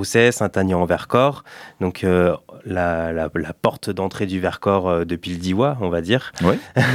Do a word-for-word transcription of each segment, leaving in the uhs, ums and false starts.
Rousset, Saint-Agnan-en-Vercors. Donc euh, la, la, la porte d'entrée du Vercors euh, depuis le Diois, on va dire. Oui.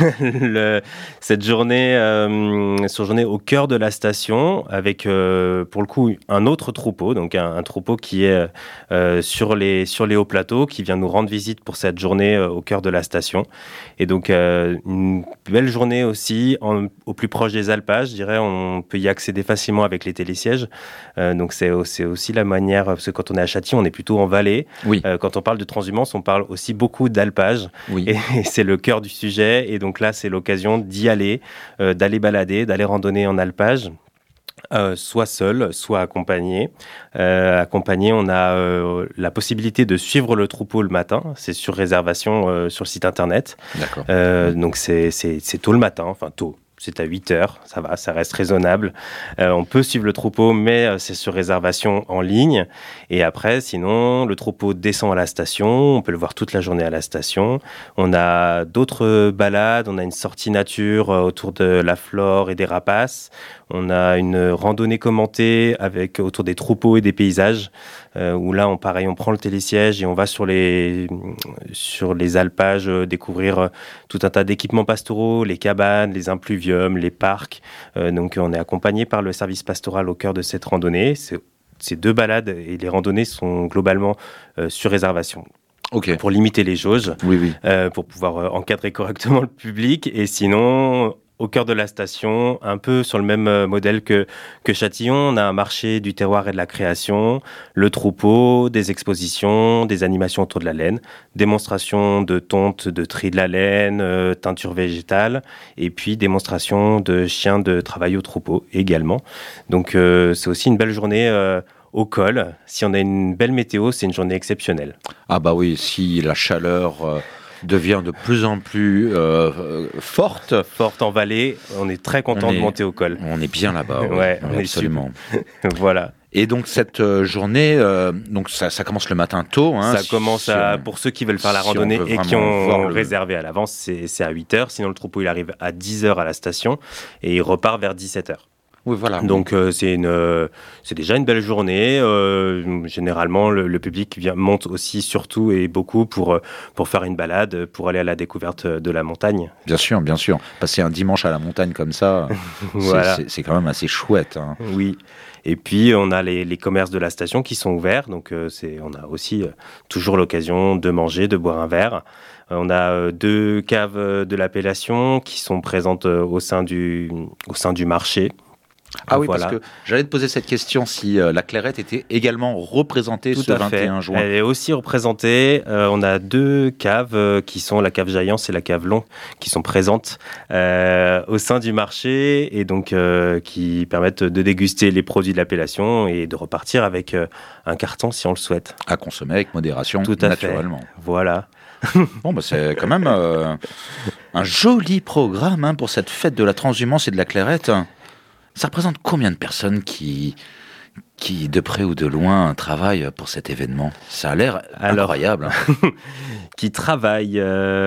le, cette journée, euh, cette journée au cœur de la station, avec euh, pour le coup un autre troupeau, donc un, un troupeau qui est euh, sur les sur les hauts plateaux, qui vient nous rendre visite pour cette journée euh, au cœur de la station. Et donc euh, une belle journée aussi en, au plus proche des alpages, je dirais. On peut y accéder facilement avec les télésièges. Euh, donc c'est, c'est aussi la manière, parce que quand on est à Châtillon, on est plutôt en vallée. Oui. Euh, quand on parle de transhumance, on parle aussi beaucoup d'alpage. Oui. Et, et c'est le cœur du sujet. Et donc là, c'est l'occasion d'y aller, euh, d'aller balader, d'aller randonner en alpage. Euh, soit seul, soit accompagné. Euh, accompagné, on a euh, la possibilité de suivre le troupeau le matin. C'est sur réservation euh, sur le site internet. D'accord. Euh, donc c'est, c'est, c'est tôt le matin, enfin tôt. C'est à huit heures, ça va, ça reste raisonnable. Euh, on peut suivre le troupeau, mais euh, c'est sur réservation en ligne. Et après, sinon, le troupeau descend à la station. On peut le voir toute la journée à la station. On a d'autres balades. On a une sortie nature euh, autour de la flore et des rapaces. On a une randonnée commentée avec autour des troupeaux et des paysages. Euh, où là, on, pareil, on prend le télésiège et on va sur les, sur les alpages euh, découvrir euh, tout un tas d'équipements pastoraux, les cabanes, les impluviums, les parcs. Euh, donc, on est accompagné par le service pastoral au cœur de cette randonnée. C'est, ces deux balades et les randonnées sont globalement euh, sur réservation. Ok. Pour limiter les jauges, Oui, oui. euh, pour pouvoir euh, encadrer correctement le public. Et sinon, au cœur de la station, un peu sur le même euh, modèle que, que Châtillon, on a un marché du terroir et de la création, le troupeau, des expositions, des animations autour de la laine, démonstration de tonte, de tri de la laine, euh, teinture végétale, et puis démonstration de chiens de travail au troupeau également. Donc euh, c'est aussi une belle journée euh, au col. Si on a une belle météo, c'est une journée exceptionnelle. Ah bah oui, si la chaleur euh, devient de plus en plus euh, forte. Forte en vallée, on est très content On de est- monter au col. On est bien là-bas. oui. Ouais, Oui, on est absolument. Voilà. Et donc cette euh, journée, euh, donc ça, ça commence le matin tôt. Hein, Ça si- commence si à, on- pour ceux qui veulent faire la si on randonnée veut et qui vraiment voir ont le- réservé à l'avance, c'est, c'est à huit heures. Sinon, le troupeau, il arrive à dix heures à la station et il repart vers dix-sept heures. Oui, voilà. Donc, euh, c'est, une, euh, c'est déjà une belle journée. Euh, généralement, le, le public vient, monte aussi, surtout et beaucoup, pour, euh, pour faire une balade, pour aller à la découverte de la montagne. Bien sûr, bien sûr. Passer un dimanche à la montagne comme ça, c'est- Voilà. c'est, c'est quand même assez chouette. Hein. Oui. Et puis, on a les, les commerces de la station qui sont ouverts. Donc, euh, c'est, on a aussi euh, toujours l'occasion de manger, de boire un verre. Euh, on a euh, deux caves euh, de l'appellation qui sont présentes euh, au sein du, au sein du marché. Ah oui, Voilà. parce que j'allais te poser cette question si euh, la Clairette était également représentée Tout ce à vingt et fait. un juin. Elle est aussi représentée. Euh, on a deux caves euh, qui sont la cave Jaillance et la cave Long qui sont présentes euh, au sein du marché et donc euh, qui permettent de déguster les produits de l'appellation et de repartir avec euh, un carton si on le souhaite. À consommer avec modération, Tout à naturellement. fait. Voilà. Bon, bah, c'est quand même euh, un joli programme hein, pour cette fête de la transhumance et de la Clairette. Ça représente combien de personnes qui, qui, de près ou de loin, travaillent pour cet événement? Ça a l'air Alors, incroyable. Hein. qui travaillent.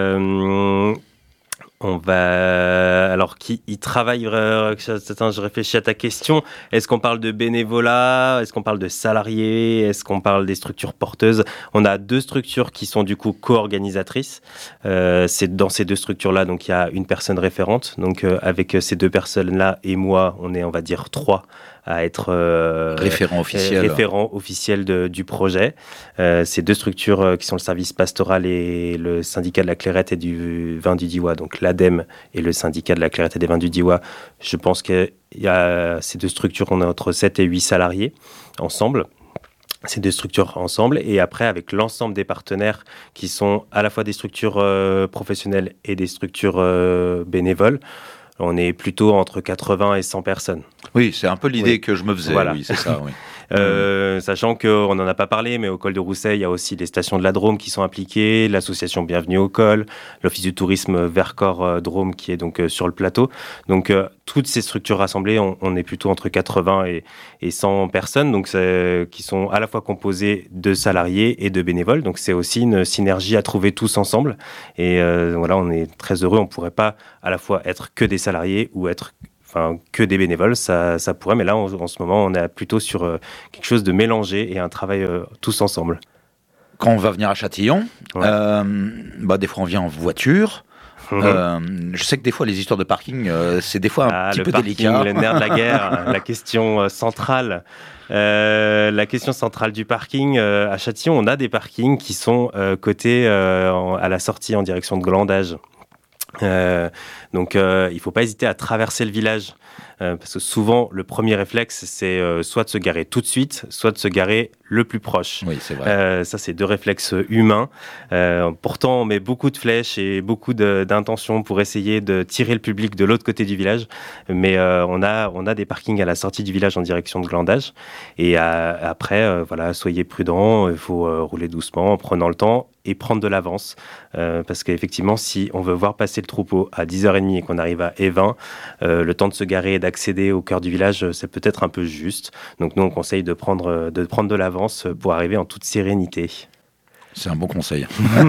euh, on va. Alors, qui y travaillent. euh, Attends, je réfléchis à ta question. Est-ce qu'on parle de bénévolat? Est-ce qu'on parle de salariés? Est-ce qu'on parle des structures porteuses? On a deux structures qui sont du coup co-organisatrices. Euh, c'est dans ces deux structures-là, donc il y a une personne référente. Donc, euh, avec ces deux personnes-là et moi, on est, on va dire, trois à être euh, Référent officiel. référent officiel de- du projet. Euh, ces deux structures euh, qui sont le service pastoral et le syndicat de la Clairette et du vin du Diois, donc l'ADEME et le syndicat de la Clairette et des vins du Diois. Je pense qu'il y a ces deux structures, on a entre sept et huit salariés ensemble. Ces deux structures ensemble et après avec l'ensemble des partenaires qui sont à la fois des structures euh, professionnelles et des structures euh, bénévoles. On est plutôt entre quatre-vingts et cent personnes. Oui, c'est un peu l'idée Oui. que je me faisais. Voilà. Oui, c'est ça. Oui. Euh, sachant qu'on n'en a pas parlé, mais au col de Rousset, il y a aussi les stations de la Drôme qui sont impliquées, l'association Bienvenue au col, l'office du tourisme Vercors euh, Drôme qui est donc euh, sur le plateau. Donc euh, toutes ces structures rassemblées, on, on est plutôt entre quatre-vingts et, et cent personnes, donc c'est- qui sont à la fois composées de salariés et de bénévoles. Donc c'est aussi une synergie à trouver tous ensemble. Et euh, voilà, on est très heureux. On ne pourrait pas à la fois être que des salariés ou être enfin, que des bénévoles, ça, ça pourrait. Mais là, en, en ce moment, on est plutôt sur euh, quelque chose de mélangé et un travail euh, tous ensemble. Quand on va venir à Châtillon, Ouais. euh, bah, des fois on vient en voiture. Mhm. Euh, je sais que des fois les histoires de parking, euh, c'est des fois un Ah, petit le peu parking, délicat. le nerf de la guerre, la question euh, centrale. Euh, la question centrale du parking, euh, à Châtillon, on a des parkings qui sont euh, cotés euh, en- à la sortie en direction de Glandage. Euh, donc euh, il ne faut pas hésiter à traverser le village, euh, parce que souvent le premier réflexe c'est euh, soit de se garer tout de suite, soit de se garer le plus proche. Oui, c'est vrai. Euh, ça, c'est deux réflexes humains. Euh, pourtant, on met beaucoup de flèches et beaucoup de, d'intentions pour essayer de tirer le public de l'autre côté du village. Mais euh, on a, on a des parkings à la sortie du village en direction de Glandage. Et euh, après, euh, voilà, soyez prudents. Il faut euh, rouler doucement en prenant le temps et prendre de l'avance. Euh, parce qu'effectivement, si on veut voir passer le troupeau à dix heures trente et qu'on arrive à E vingt, euh, le temps de se garer et d'accéder au cœur du village, c'est peut-être un peu juste. Donc nous, on conseille de prendre, de prendre de l'avance pour arriver en toute sérénité. C'est un bon conseil.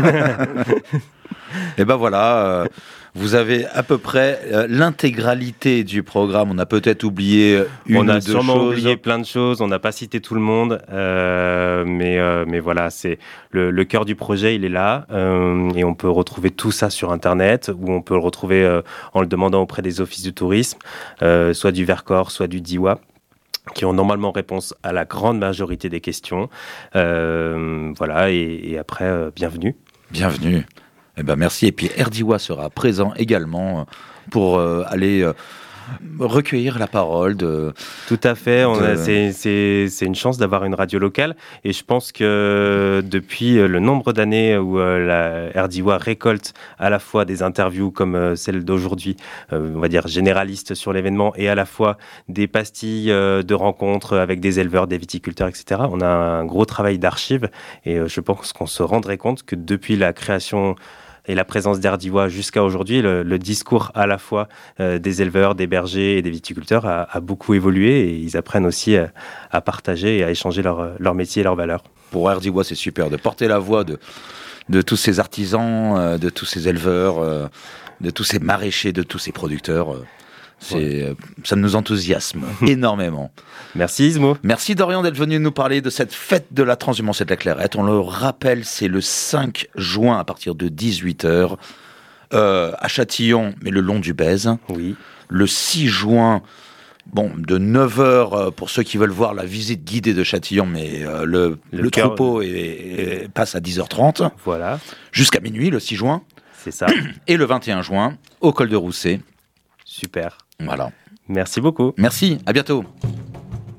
Et ben voilà, euh, vous avez à peu près euh, l'intégralité du programme. On a peut-être oublié une on ou a deux sûrement choses. oublié plein de choses, on n'a pas cité tout le monde, euh, mais, euh, mais voilà, c'est le, le cœur du projet, il est là, euh, et on peut retrouver tout ça sur Internet, ou on peut le retrouver euh, en le demandant auprès des offices du tourisme, euh, soit du Vercors, soit du DIWA, qui ont normalement réponse à la grande majorité des questions. Euh, voilà, et, et après, euh, bienvenue. Bienvenue. Eh ben merci. Et puis Erdiwa sera présent également pour euh, aller euh, recueillir la parole de... Tout à fait, on de... a, c'est, c'est, c'est une chance d'avoir une radio locale, et je pense que depuis le nombre d'années où euh, la Erdiwa récolte à la fois des interviews comme euh, celle d'aujourd'hui, euh, on va dire généralistes sur l'événement, et à la fois des pastilles euh, de rencontres avec des éleveurs, des viticulteurs, et cetera, on a un gros travail d'archives, et euh, je pense qu'on se rendrait compte que depuis la création et la présence d'Erdiwa jusqu'à aujourd'hui, le, le discours à la fois euh, des éleveurs, des bergers et des viticulteurs a, a beaucoup évolué, et ils apprennent aussi à, à partager et à échanger leur, leur métier et leurs valeurs. Pour Erdiwa, c'est super de porter la voix de, de tous ces artisans, euh, de tous ces éleveurs, euh, de tous ces maraîchers, de tous ces producteurs. Euh, c'est, ouais. euh, ça nous enthousiasme énormément. Merci Ismo. Merci Dorian d'être venu nous parler de cette fête de la transhumance et de la clairette. On le rappelle, c'est le cinq juin à partir de dix-huit heures euh, à Châtillon, mais le long du Bèze. Oui. Le six juin, bon, de neuf heures pour ceux qui veulent voir la visite guidée de Châtillon, mais euh, le, le, le troupeau est, est, passe à dix heures trente. Voilà. Jusqu'à minuit, le six juin. C'est ça. Et le vingt et un juin, au col de Rousset. Super. Voilà. Merci beaucoup. Merci, à bientôt.